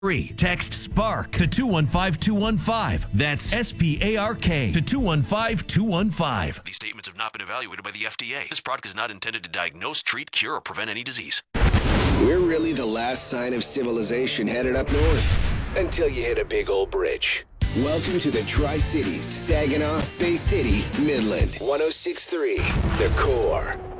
Text SPARK to 215215. That's SPARK to 215215. These statements have not been evaluated by the FDA. This product is not intended to diagnose, treat, cure, or prevent any disease. We're really the last sign of civilization headed up north until you hit a big old bridge. Welcome to the Tri-Cities, Saginaw, Bay City, Midland, 106.3, The Core.